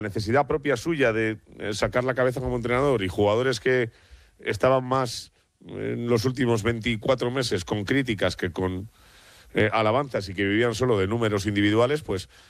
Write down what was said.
necesidad propia suya de sacar la cabeza como entrenador y jugadores que estaban más en los últimos 24 meses con críticas que con alabanzas y que vivían solo de números individuales, pues